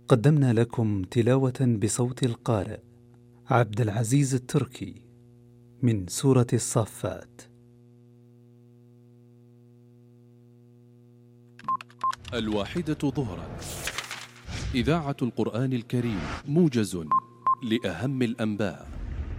قدمنا لكم تلاوة بصوت القارئ عبد العزيز التركي من سورة الصافات. الواحدة ظهرا، إذاعة القرآن الكريم، موجز لأهم الأنباء.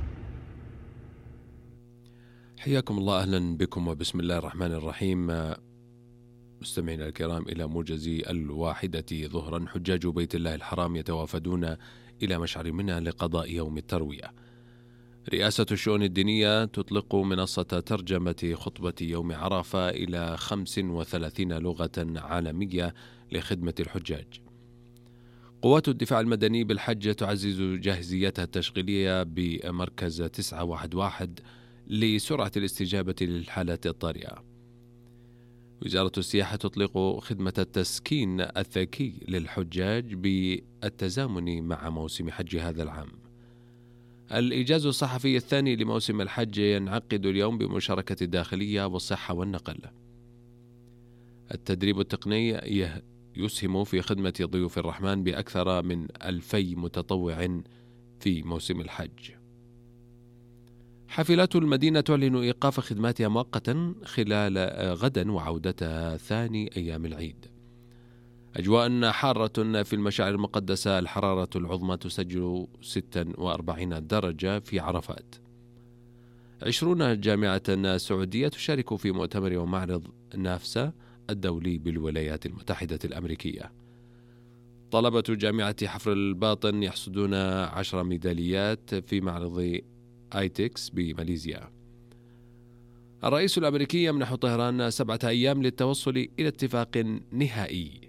حياكم الله، أهلا بكم وبسم الله الرحمن الرحيم. مستمعينا الكرام، إلى موجز الواحدة ظهرا. حجاج بيت الله الحرام يتوافدون إلى مشعر منى لقضاء يوم التروية. رئاسة الشؤون الدينية تطلق منصة ترجمة خطبة يوم عرفة إلى 35 لغة عالمية لخدمة الحجاج. قوات الدفاع المدني بالحج تعزز جاهزيتها التشغيلية بمركز 911 لسرعة الاستجابة للحالات الطارئة. وزارة السياحة تطلق خدمة التسكين الذكي للحجاج بالتزامن مع موسم حج هذا العام. الإجازة الصحفي الثاني لموسم الحج ينعقد اليوم بمشاركة الداخلية والصحة والنقل. التدريب التقني يسهم في خدمة ضيوف الرحمن بأكثر من 2000 متطوع في موسم الحج. حافلات المدينة تعلن إيقاف خدماتها مؤقتا خلال غدا وعودتها ثاني أيام العيد. أجواء حارة في المشاعر المقدسة، الحرارة العظمى تسجل 46 درجة في عرفات. 20 جامعة سعودية تشارك في مؤتمر ومعرض نافسا الدولي بالولايات المتحدة الأمريكية. طلبة جامعة حفر الباطن يحصدون 10 ميداليات في معرض آيتكس بماليزيا. الرئيس الأمريكي يمنح طهران 7 أيام للتوصل إلى اتفاق نهائي.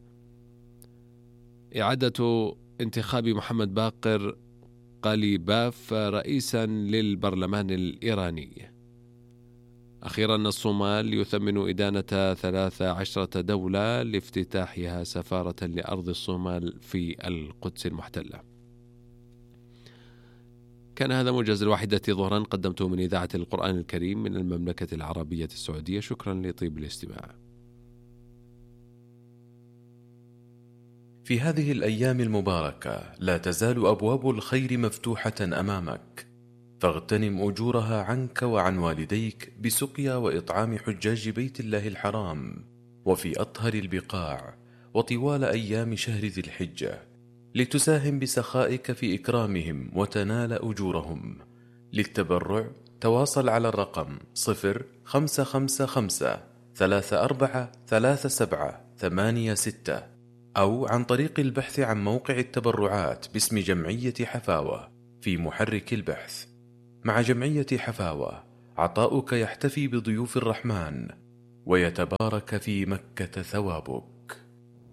إعادة انتخاب محمد باقر قليباف رئيسا للبرلمان الإيراني. أخيرا الصومال يثمن إدانة 13 دولة لافتتاحها سفارة لأرض الصومال في القدس المحتلة. كان هذا موجز الواحدة ظهرا، قدمته من إذاعة القرآن الكريم من المملكة العربية السعودية. شكرا لطيب الاستماع. في هذه الأيام المباركة لا تزال أبواب الخير مفتوحة أمامك، فاغتنم أجورها عنك وعن والديك بسقيا وإطعام حجاج بيت الله الحرام وفي أطهر البقاع وطوال أيام شهر ذي الحجة، لتساهم بسخائك في إكرامهم وتنال أجورهم. للتبرع تواصل على الرقم 0555 343786 أو عن طريق البحث عن موقع التبرعات باسم جمعية حفاوة في محرك البحث. مع جمعية حفاوة عطاؤك يحتفي بضيوف الرحمن ويتبارك في مكة ثوابك.